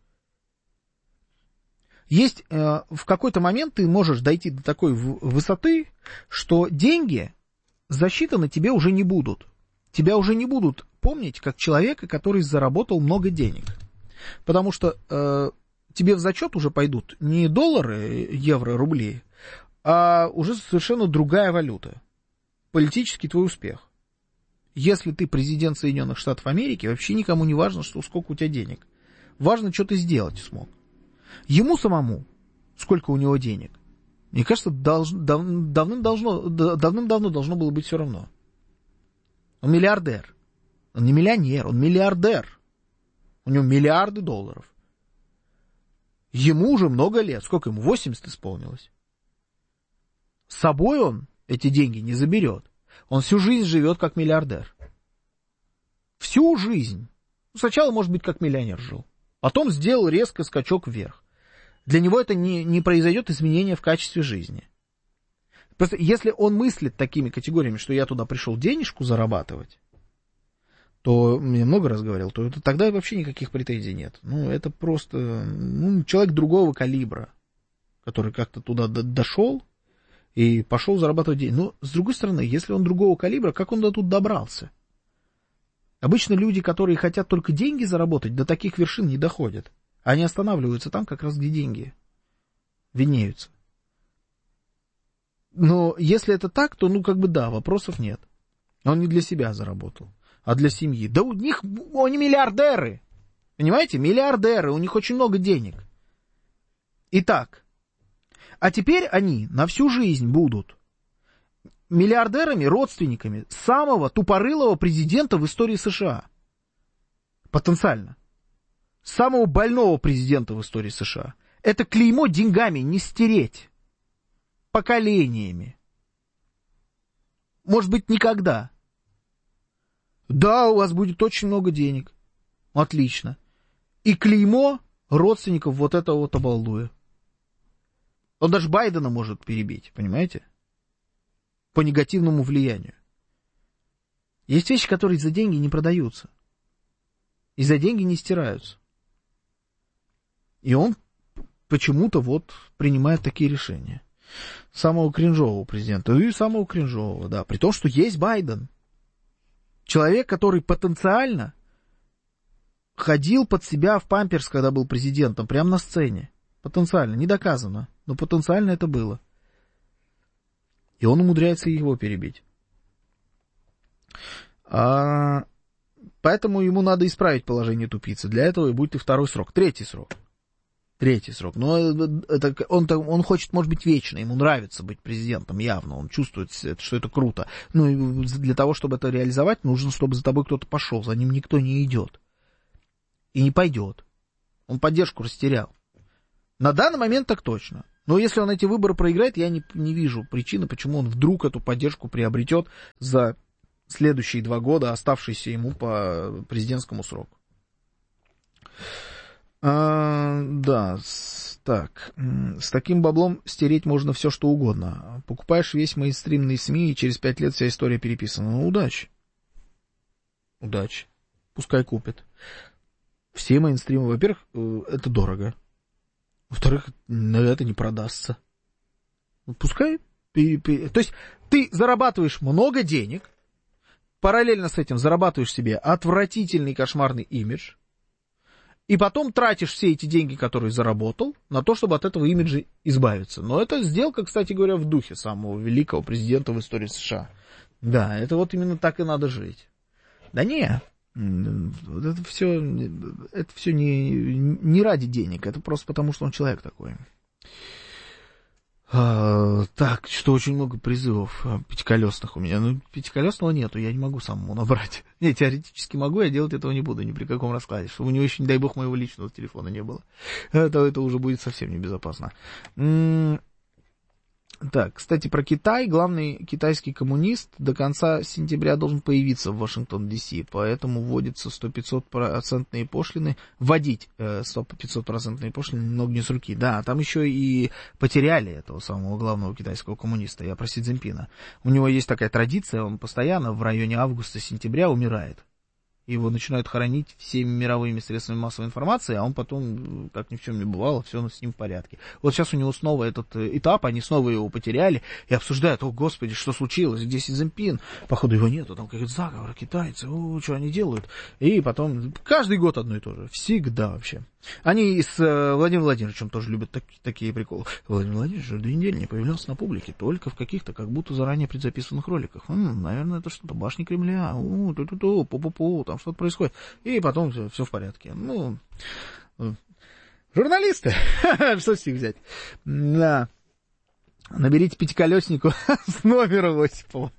Есть, э, в какой-то момент ты можешь дойти до такой высоты, что деньги засчитаны тебе уже не будут. Тебя уже не будут помнить как человека, который заработал много денег. Потому что... Э, тебе в зачет уже пойдут не доллары, евро, рубли, а уже совершенно другая валюта. Политический твой успех. Если ты президент Соединенных Штатов Америки, вообще никому не важно, что, сколько у тебя денег. Важно, что ты сделать смог. Ему самому, сколько у него денег, мне кажется, долж, дав, давным, должно, давным-давно должно было быть все равно. Он миллиардер. Он не миллионер, он миллиардер. У него миллиарды долларов. Ему уже много лет. Сколько ему? восемьдесят исполнилось. С собой он эти деньги не заберет. Он всю жизнь живет как миллиардер. Всю жизнь. Сначала, может быть, как миллионер жил. Потом сделал резко скачок вверх. Для него это не, не произойдет изменения в качестве жизни. Просто если он мыслит такими категориями, что я туда пришел денежку зарабатывать, то, мне много раз говорил, то это, тогда вообще никаких претензий нет. Ну, это просто ну, человек другого калибра, который как-то туда до- дошел и пошел зарабатывать деньги. Но, с другой стороны, если он другого калибра, как он до тут добрался? Обычно люди, которые хотят только деньги заработать, до таких вершин не доходят. Они останавливаются там, как раз где деньги виднеются. Но если это так, то, ну, как бы да, вопросов нет. Он не для себя заработал, а для семьи. Да у них, они миллиардеры. Понимаете, миллиардеры, у них очень много денег. Итак, а теперь они на всю жизнь будут миллиардерами, родственниками самого тупорылого президента в истории США. Потенциально. Самого больного президента в истории США. Это клеймо деньгами не стереть. Поколениями. Может быть, никогда. Да, у вас будет очень много денег. Отлично. И клеймо родственников вот этого вот обалдуя. Он даже Байдена может перебить, понимаете? По негативному влиянию. Есть вещи, которые за деньги не продаются. И за деньги не стираются. И он почему-то вот принимает такие решения. Самого кринжового президента. И самого кринжового, да. При том, что есть Байден. Человек, который потенциально ходил под себя в памперс, когда был президентом, прямо на сцене. Потенциально, не доказано, но потенциально это было. И он умудряется его перебить. А... Поэтому ему надо исправить положение тупицы. Для этого и будет и второй срок. Третий срок. Третий срок. Но это, он, он хочет, может быть, вечно. Ему нравится быть президентом, явно. Он чувствует, что это круто. Ну, и для того, чтобы это реализовать, нужно, чтобы за тобой кто-то пошел. За ним никто не идет. И не пойдет. Он поддержку растерял. На данный момент так точно. Но если он эти выборы проиграет, я не, не вижу причины, почему он вдруг эту поддержку приобретет за следующие два года, оставшиеся ему по президентскому сроку. А, да, с, так, с таким баблом стереть можно все, что угодно. Покупаешь весь мейнстримный СМИ, и через пять лет вся история переписана. Ну, удачи. Удачи. Пускай купит. Все мейнстримы, во-первых, это дорого. Во-вторых, это не продастся. Пускай. То есть ты зарабатываешь много денег, параллельно с этим зарабатываешь себе отвратительный кошмарный имидж, и потом тратишь все эти деньги, которые заработал, на то, чтобы от этого имиджа избавиться. Но это сделка, кстати говоря, в духе самого великого президента в истории США. Да, это вот именно так и надо жить. Да не, это все, это все не, не ради денег, это просто потому, что он человек такой. А, так, что очень много призывов пятиколесных у меня. Ну, пятиколесного нету, я не могу самому набрать. Не, теоретически могу, я делать этого не буду ни при каком раскладе, чтобы у него еще, не дай бог, моего личного телефона не было. Это, это уже будет совсем небезопасно. М-м- так, кстати, про Китай. Главный китайский коммунист до конца сентября должен появиться в Вашингтон-Ди-Си, поэтому вводятся сто-пятьсот процентные пошлины. Вводить сто-пятьсот процентные пошлины немного не с руки. Да, там еще и потеряли этого самого главного китайского коммуниста, я про Си Цзиньпина. У него есть такая традиция, он постоянно в районе августа-сентября умирает. Его начинают хоронить всеми мировыми средствами массовой информации, а он потом, как ни в чем не бывало, все с ним в порядке. Вот сейчас у него снова этот этап, они снова его потеряли и обсуждают: о, господи, что случилось, где Си Цзиньпин? Походу его нету, там какие-то заговоры, китайцы, о, что они делают? И потом, каждый год одно и то же, всегда вообще. Они с э, Владимиром Владимировичем тоже любят так, такие приколы. Владимир Владимирович уже две недели не появлялся на публике, только в каких-то как будто заранее предзаписанных роликах. М, наверное, это что-то башни Кремля, у, ту-ту-ту, пу-пу-пу, там что-то происходит. И потом все, все в порядке. Ну, журналисты, что с них взять? Да. Наберите пятиколеснику с номера Осипова.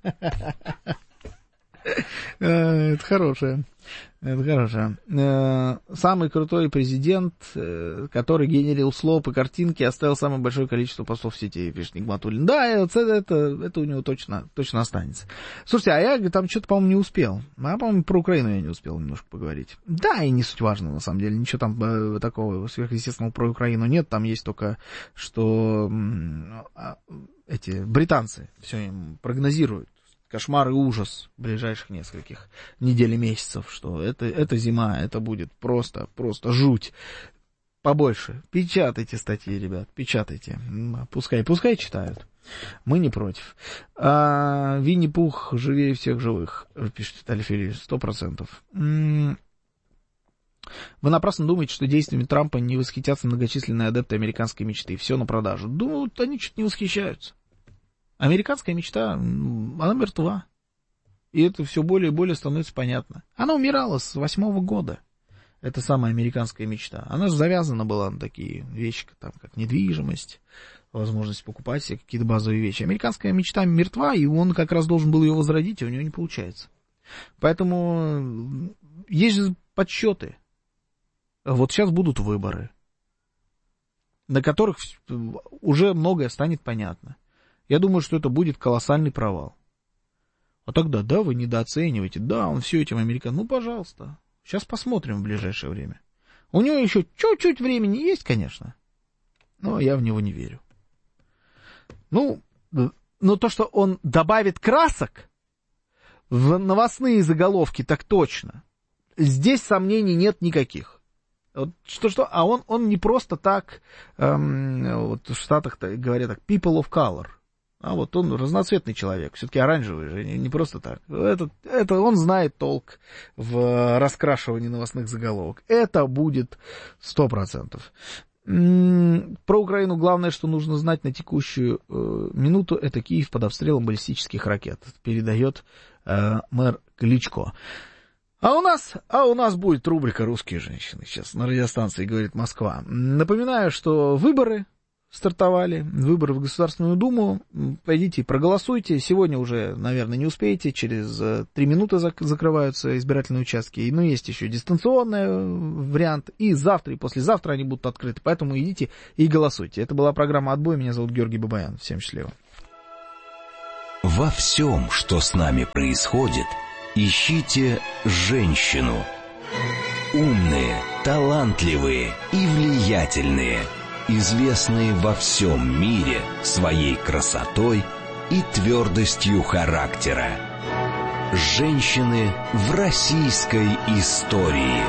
Это хорошее. Это хорошо. Самый крутой президент, который генерил слоп и картинки, оставил самое большое количество постов в сети, пишет Нигматуллин. Да, это, это, это у него точно, точно останется. Слушайте, а я там что-то, по-моему, не успел. А, по-моему, про Украину я не успел немножко поговорить. Да, и не суть важно, на самом деле. Ничего там такого сверхъестественного про Украину нет. Там есть только, что эти британцы все им прогнозируют. Кошмар и ужас ближайших нескольких недель и месяцев, что это, это зима, это будет просто, просто жуть. Побольше. Печатайте статьи, ребят, печатайте. Пускай, пускай читают. Мы не против. А, Винни-Пух живее всех живых, пишет Виталий Филиппович, сто процентов. Вы напрасно думаете, что действиями Трампа не восхитятся многочисленные адепты американской мечты. Все на продажу. Думают, они что-то не восхищаются. Американская мечта, она мертва. И это все более и более становится понятно. Она умирала с восьмого года. Это самая американская мечта. Она же завязана была на такие вещи, там, как недвижимость, возможность покупать себе какие-то базовые вещи. Американская мечта мертва, и он как раз должен был ее возродить, а у него не получается. Поэтому есть же подсчеты. Вот сейчас будут выборы, на которых уже многое станет понятно. Я думаю, что это будет колоссальный провал. А тогда, да, вы недооцениваете, да, он все этим американцам, ну, пожалуйста, Сейчас посмотрим в ближайшее время. У него еще чуть-чуть времени есть, конечно, но я в него не верю. Ну, но то, что он добавит красок в новостные заголовки, так точно. Здесь сомнений нет никаких. Вот что-что, а он, он не просто так, эм, вот в Штатах говорят так, people of color. А вот он разноцветный человек, все-таки оранжевый же, не, не просто так. Это, это он знает толк в раскрашивании новостных заголовок. Это будет сто процентов. Про Украину главное, что нужно знать на текущую э, минуту, это Киев под обстрелом баллистических ракет. Передает э, мэр Кличко. А у нас, а у нас будет рубрика «Русские женщины». Сейчас на радиостанции «Говорит Москва». Напоминаю, что выборы стартовали, выборы в Государственную Думу. Пойдите, проголосуйте. Сегодня уже, наверное, не успеете. Через три минуты зак- закрываются избирательные участки. Но есть еще дистанционный вариант. И завтра, и послезавтра они будут открыты. Поэтому идите и голосуйте. Это была программа «Отбой». Меня зовут Георгий Бабаян. Всем счастливо. Во всем, что с нами происходит, ищите женщину. Умные, талантливые и влиятельные. Известные во всем мире своей красотой и твердостью характера. Женщины в российской истории.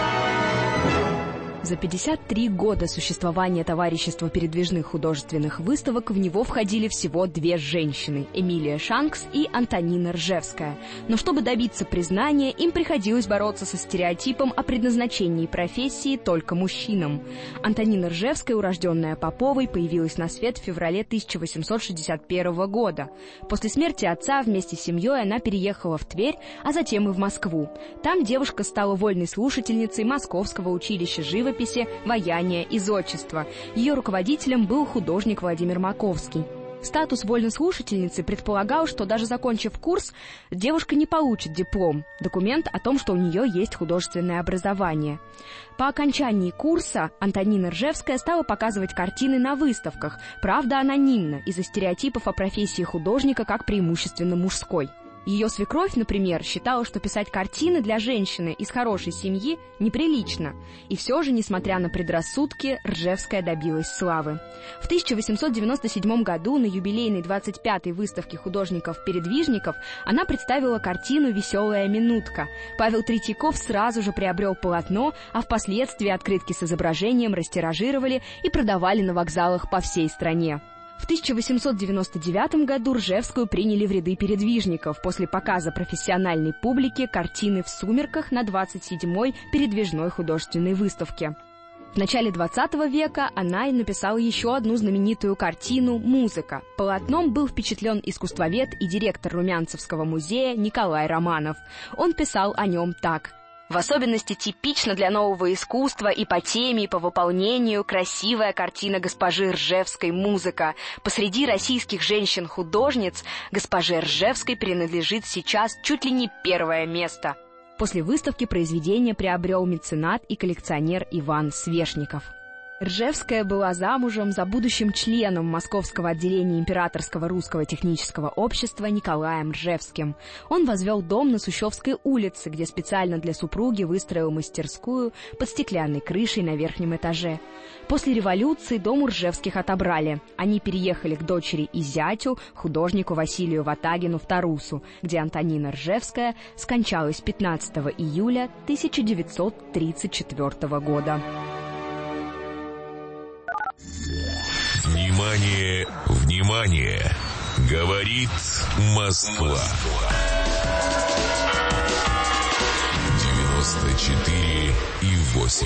За пятьдесят три года существования товарищества передвижных художественных выставок в него входили всего две женщины – Эмилия Шанкс и Антонина Ржевская. Но чтобы добиться признания, им приходилось бороться со стереотипом о предназначении профессии только мужчинам. Антонина Ржевская, урожденная Поповой, появилась на свет в феврале тысяча восемьсот шестьдесят первого года. После смерти отца вместе с семьей она переехала в Тверь, а затем и в Москву. Там девушка стала вольной слушательницей Московского училища живописи, ваяния и зодчества. Ее руководителем был художник Владимир Маковский. Статус вольной слушательницы предполагал, что даже закончив курс, девушка не получит диплом, документ о том, что у нее есть художественное образование. По окончании курса Антонина Ржевская стала показывать картины на выставках, правда анонимно, из-за стереотипов о профессии художника как преимущественно мужской. Ее свекровь, например, считала, что писать картины для женщины из хорошей семьи неприлично. И все же, несмотря на предрассудки, Ржевская добилась славы. В тысяча восемьсот девяносто седьмом году на юбилейной двадцать пятой выставке художников-передвижников она представила картину «Веселая минутка». Павел Третьяков сразу же приобрел полотно, а впоследствии открытки с изображением растиражировали и продавали на вокзалах по всей стране. В тысяча восемьсот девяносто девятом году Ржевскую приняли в ряды передвижников после показа профессиональной публике картины «В сумерках» на двадцать седьмой передвижной художественной выставке. В начале двадцатого века она и написала еще одну знаменитую картину «Музыка». Полотном был впечатлен искусствовед и директор Румянцевского музея Николай Романов. Он писал о нем так: «В особенности типично для нового искусства и по теме, и по выполнению красивая картина госпожи Ржевской «Музыка». Посреди российских женщин-художниц госпоже Ржевской принадлежит сейчас чуть ли не первое место». После выставки произведение приобрел меценат и коллекционер Иван Свешников. Ржевская была замужем за будущим членом Московского отделения Императорского русского технического общества Николаем Ржевским. Он возвел дом на Сущевской улице, где специально для супруги выстроил мастерскую под стеклянной крышей на верхнем этаже. После революции дом у Ржевских отобрали. Они переехали к дочери и зятю, художнику Василию Ватагину в Тарусу, где Антонина Ржевская скончалась пятнадцатого июля тысяча девятьсот тридцать четвёртого года. Внимание, внимание! Говорит Москва. девяносто четыре и восемь.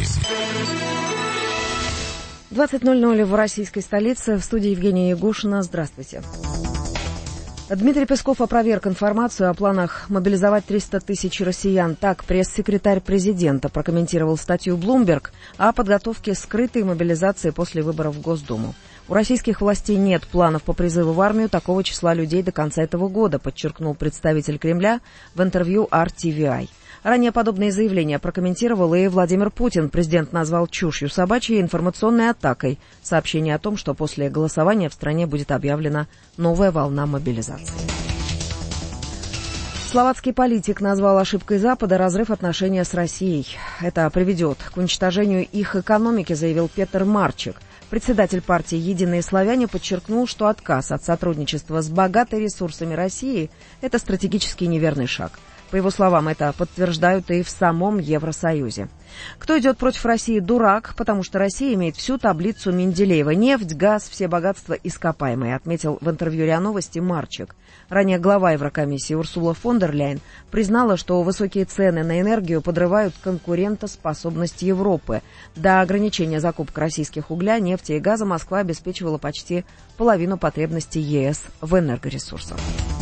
двадцать ноль ноль в российской столице. В студии Евгения Ягушина. Здравствуйте. Дмитрий Песков опроверг информацию о планах мобилизовать триста тысяч россиян. Так пресс-секретарь президента прокомментировал статью Bloomberg о подготовке скрытой мобилизации после выборов в Госдуму. У российских властей нет планов по призыву в армию такого числа людей до конца этого года, подчеркнул представитель Кремля в интервью ар ти ви ай. Ранее подобные заявления прокомментировал и Владимир Путин. Президент назвал чушью собачьей информационной атакой сообщение о том, что после голосования в стране будет объявлена новая волна мобилизации. Словацкий политик назвал ошибкой Запада разрыв отношений с Россией. Это приведет к уничтожению их экономики, заявил Петр Марчик. Председатель партии «Единые славяне» подчеркнул, что отказ от сотрудничества с богатой ресурсами России – это стратегически неверный шаг. По его словам, это подтверждают и в самом Евросоюзе. Кто идет против России, дурак, потому что Россия имеет всю таблицу Менделеева. Нефть, газ, все богатства ископаемые, отметил в интервью РИА Новости Марчик. Ранее глава Еврокомиссии Урсула фон дер Ляйен признала, что высокие цены на энергию подрывают конкурентоспособность Европы. До ограничения закупок российских угля, нефти и газа Москва обеспечивала почти половину потребностей ЕС в энергоресурсах.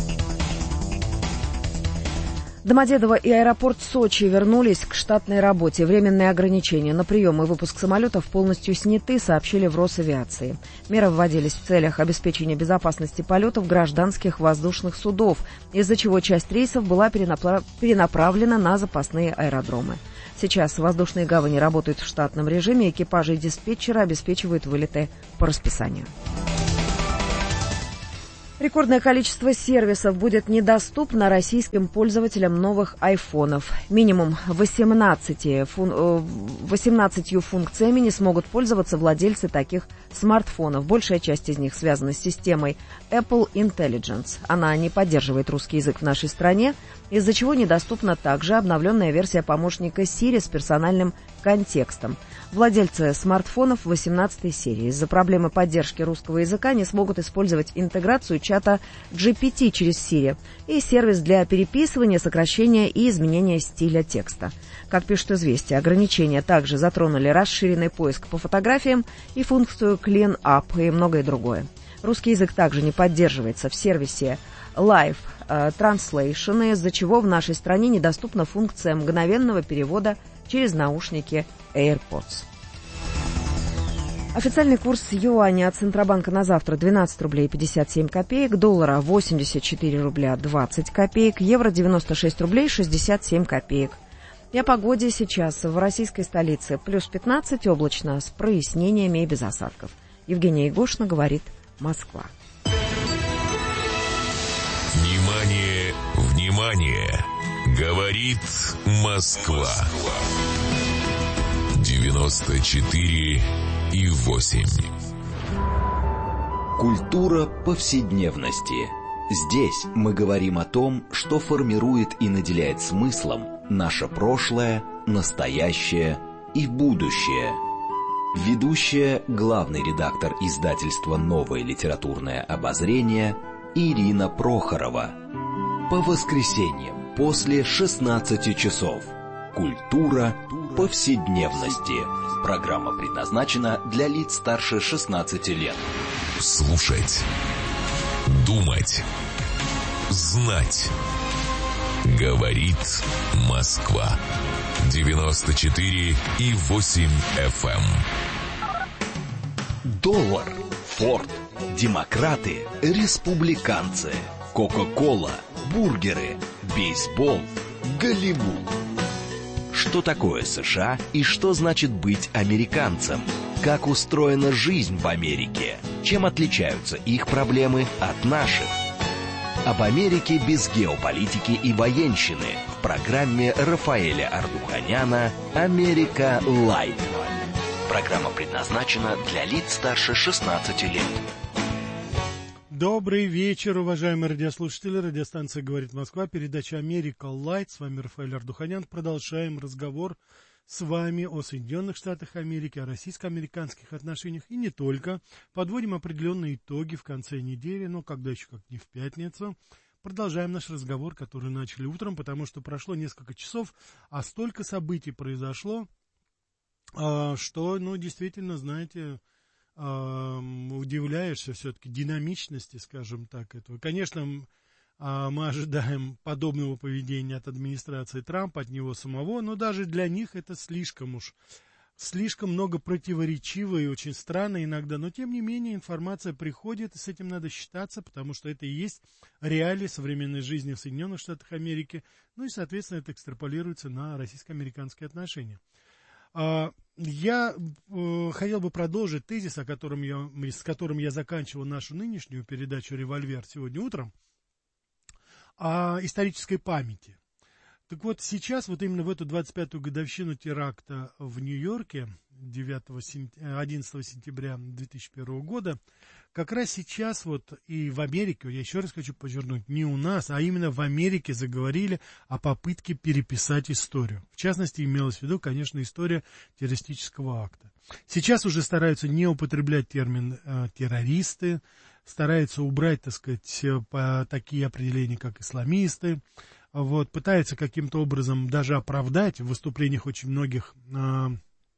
Домодедово и аэропорт Сочи вернулись к штатной работе. Временные ограничения на прием и выпуск самолетов полностью сняты, сообщили в Росавиации. Меры вводились в целях обеспечения безопасности полетов гражданских воздушных судов, из-за чего часть рейсов была перенапра- перенаправлена на запасные аэродромы. Сейчас воздушные гавани работают в штатном режиме, экипажи и диспетчеры обеспечивают вылеты по расписанию. Рекордное количество сервисов будет недоступно российским пользователям новых айфонов. Минимум восемнадцатью функциями не смогут пользоваться владельцы таких смартфонов. Большая часть из них связана с системой Apple Intelligence. Она не поддерживает русский язык в нашей стране, из-за чего недоступна также обновленная версия помощника Siri с персональным контекстом. Владельцы смартфонов восемнадцатой серии из-за проблемы поддержки русского языка не смогут использовать интеграцию чата джи пи ти через Siri и сервис для переписывания, сокращения и изменения стиля текста. Как пишут «Известия», ограничения также затронули расширенный поиск по фотографиям и функцию Clean Up и многое другое. Русский язык также не поддерживается в сервисе Live Translation, из-за чего в нашей стране недоступна функция мгновенного перевода через наушники AirPods. Официальный курс юаня от Центробанка на завтра двенадцать рублей пятьдесят семь копеек, доллара восемьдесят четыре рубля двадцать копеек, евро девяносто шесть рублей шестьдесят семь копеек. И о погоде сейчас в российской столице плюс пятнадцать, облачно, с прояснениями и без осадков. Евгения Егошина говорит «Москва». Внимание, внимание! Говорит Москва. девяносто четыре и восемь. Культура повседневности. Здесь мы говорим о том, что формирует и наделяет смыслом наше прошлое, настоящее и будущее. Ведущая, главный редактор издательства «Новое литературное обозрение» Ирина Прохорова. По воскресеньям после шестнадцати часов. Культура повседневности. Программа предназначена для лиц старше шестнадцати лет. Слушать, думать, знать. Говорит Москва. девяносто четыре и восемь эф эм. Доллар, Форд, демократы, республиканцы, Кока-кола, бургеры, бейсбол, Голливуд. Что такое США и что значит быть американцем? Как устроена жизнь в Америке? Чем отличаются их проблемы от наших? Об Америке без геополитики и военщины в программе Рафаэля Ардуханяна «Америка Лайт». Программа предназначена для лиц старше шестнадцати лет. Добрый вечер, уважаемые радиослушатели. Радиостанция «Говорит Москва», передача «Америка Лайт». С вами Рафаэль Ардуханян. Продолжаем разговор с вами о Соединенных Штатах Америки, о российско-американских отношениях и не только. Подводим определенные итоги в конце недели, но когда еще как не в пятницу. Продолжаем наш разговор, который начали утром, потому что прошло несколько часов, а столько событий произошло, что, ну, действительно, знаете, удивляешься все-таки динамичности, скажем так, этого. Конечно, мы ожидаем подобного поведения от администрации Трампа, от него самого, но даже для них это слишком уж, слишком много противоречиво и очень странно иногда, но тем не менее информация приходит, и с этим надо считаться, потому что это и есть реалии современной жизни в Соединенных Штатах Америки, ну и, соответственно, это экстраполируется на российско-американские отношения. Я э, хотел бы продолжить тезис, о котором я, с которым я заканчивал нашу нынешнюю передачу «Револьвер» сегодня утром, о исторической памяти. Так вот, сейчас, вот именно в эту двадцать пятую годовщину теракта в Нью-Йорке, одиннадцатого сентября две тысячи первого года, как раз сейчас вот и в Америке, я еще раз хочу подчеркнуть, не у нас, а именно в Америке заговорили о попытке переписать историю. В частности, имелось в виду, конечно, история террористического акта. Сейчас уже стараются не употреблять термин э, террористы, стараются убрать, так сказать, по, такие определения, как исламисты. Вот, пытается каким-то образом даже оправдать в выступлениях очень многих э,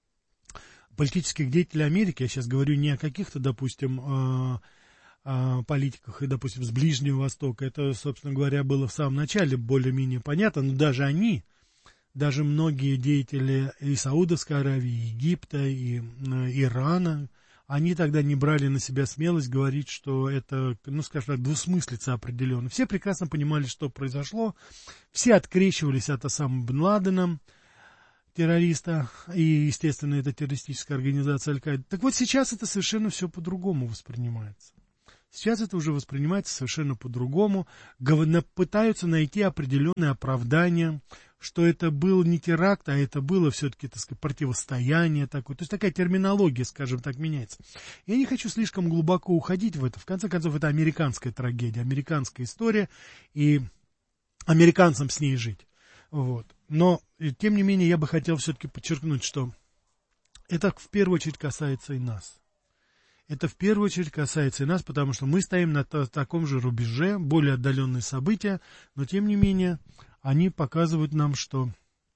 политических деятелей Америки. Я сейчас говорю не о каких-то, допустим, э, э, политиках, и, допустим, с Ближнего Востока. Это, собственно говоря, было в самом начале более-менее понятно. Но даже они, даже многие деятели и Саудовской Аравии, и Египта, и э, Ирана, они тогда не брали на себя смелость говорить, что это, ну, скажем так, двусмыслица определенно. Все прекрасно понимали, что произошло. Все открещивались от Осамы бен Ладена, террориста, и, естественно, это террористическая организация Аль-Каида. Так вот, сейчас это совершенно все по-другому воспринимается. Сейчас это уже воспринимается совершенно по-другому. Пытаются найти определенные оправдания, что это был не теракт, а это было все-таки, так сказать, противостояние такое. То есть такая терминология, скажем так, меняется. Я не хочу слишком глубоко уходить в это. В конце концов, это американская трагедия, американская история, и американцам с ней жить. Вот. Но, тем не менее, я бы хотел все-таки подчеркнуть, что это в первую очередь касается и нас. Это в первую очередь касается и нас, потому что мы стоим на то, таком же рубеже, более отдаленные события, но тем не менее они показывают нам, что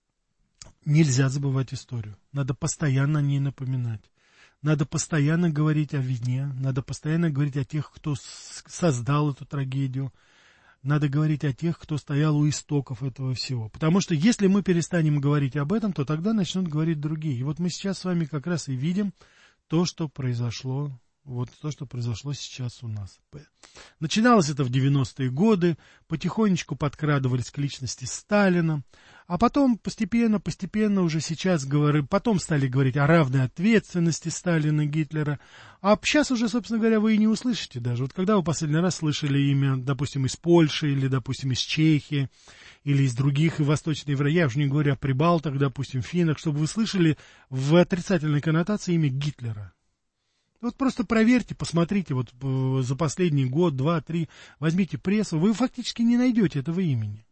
нельзя забывать историю. Надо постоянно о ней напоминать. Надо постоянно говорить о вине, надо постоянно говорить о тех, кто создал эту трагедию. Надо говорить о тех, кто стоял у истоков этого всего. Потому что если мы перестанем говорить об этом, то тогда начнут говорить другие. И вот мы сейчас с вами как раз и видим то, что произошло, вот то, что произошло сейчас у нас. Начиналось это в девяностые годы, потихонечку подкрадывались к личности Сталина, а потом постепенно, постепенно уже сейчас говорим, потом стали говорить о равной ответственности Сталина и Гитлера, а сейчас уже, собственно говоря, вы и не услышите даже. Вот когда вы последний раз слышали имя, допустим, из Польши, или, допустим, из Чехии, или из других и Восточной Европы, я уже не говорю о прибалтах, допустим, финнах, чтобы вы слышали в отрицательной коннотации имя Гитлера. Вот просто проверьте, посмотрите, вот за последний год, два, три, возьмите прессу, вы фактически не найдете этого имени.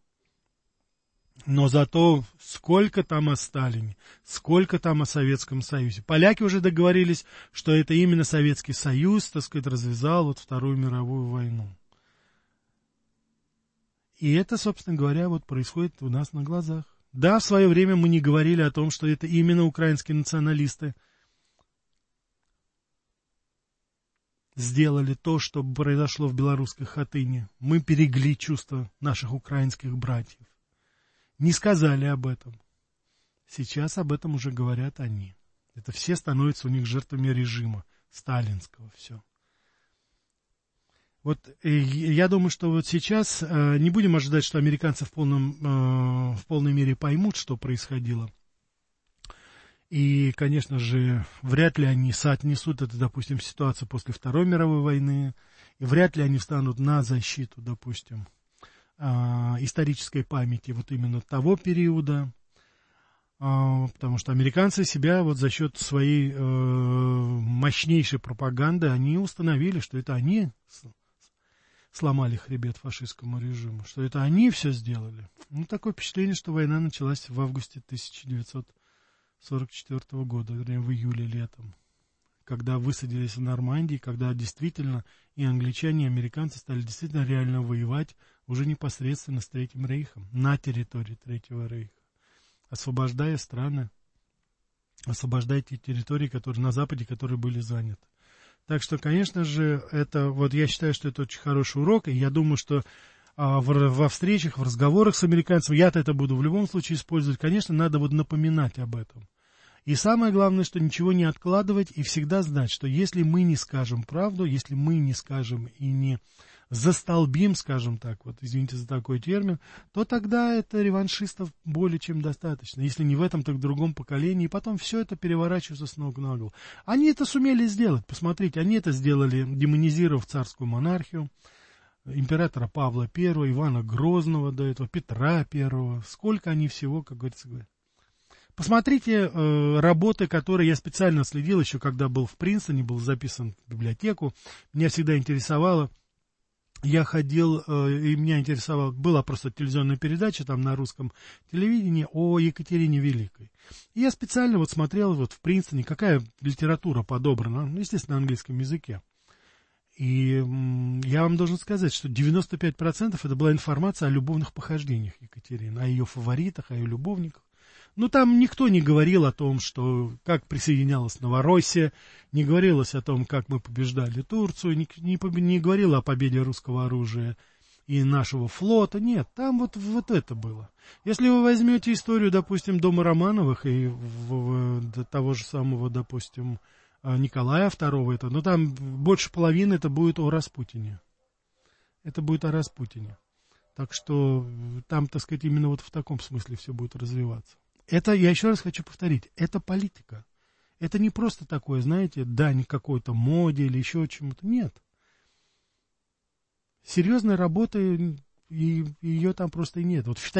Но зато сколько там о Сталине, сколько там о Советском Союзе. Поляки уже договорились, что это именно Советский Союз, так сказать, развязал вот Вторую мировую войну. И это, собственно говоря, вот происходит у нас на глазах. Да, в свое время мы не говорили о том, что это именно украинские националисты сделали то, что произошло в белорусской Хатыни. Мы берегли чувства наших украинских братьев. Не сказали об этом. Сейчас об этом уже говорят они. Это все становятся у них жертвами режима сталинского. Все. Вот я думаю, что вот сейчас э, не будем ожидать, что американцы в, полном, э, в полной мере поймут, что происходило. И, конечно же, вряд ли они соотнесут это, допустим, ситуацию после Второй мировой войны, и вряд ли они встанут на защиту, допустим, э, исторической памяти вот именно того периода, э, потому что американцы себя вот за счет своей э, мощнейшей пропаганды, они установили, что это они сломали хребет фашистскому режиму, что это они все сделали. Ну, такое впечатление, что война началась в августе тысяча девятьсот сорок четвёртого года, вернее, в июле летом, когда высадились в Нормандии, когда действительно и англичане, и американцы стали действительно реально воевать уже непосредственно с Третьим Рейхом, на территории Третьего Рейха, освобождая страны, освобождая те территории, которые на Западе, которые были заняты. Так что, конечно же, это, вот я считаю, что это очень хороший урок, и я думаю, что а, в, во встречах, в разговорах с американцами, я-то это буду в любом случае использовать, конечно, надо вот напоминать об этом. И самое главное, что ничего не откладывать и всегда знать, что если мы не скажем правду, если мы не скажем и не застолбим, скажем так, вот извините за такой термин, то тогда это реваншистов более чем достаточно. Если не в этом, то в другом поколении. И потом все это переворачивается с ног на голову. Они это сумели сделать. Посмотрите, они это сделали, демонизировав царскую монархию. императора Павла Первого, Ивана Грозного до этого, Петра Первого. Сколько они всего, как говорится, говорят. Посмотрите э, работы, которые я специально следил, еще когда был в Принстоне, был записан в библиотеку. Меня всегда интересовало, я ходил, э, и меня интересовало, была просто телевизионная передача там на русском телевидении о Екатерине Великой. И я специально вот смотрел вот в Принстоне, какая литература подобрана, ну, естественно, на английском языке. И м, я вам должен сказать, что девяносто пять процентов это была информация о любовных похождениях Екатерины, о ее фаворитах, о ее любовниках. Ну, там никто не говорил о том, что как присоединялась Новороссия, не говорилось о том, как мы побеждали Турцию, не, не, не говорило о победе русского оружия и нашего флота. Нет, там вот, вот это было. Если вы возьмете историю, допустим, дома Романовых и в, в, того же самого, допустим, Николая Второго, это, ну, там больше половины это будет о Распутине. Это будет о Распутине. Так что там, так сказать, именно вот в таком смысле все будет развиваться. Это, я еще раз хочу повторить, это политика. Это не просто такое, знаете, дань какой-то моде или еще чему-то. Нет. Серьезной работы, и ее там просто и нет. Вот в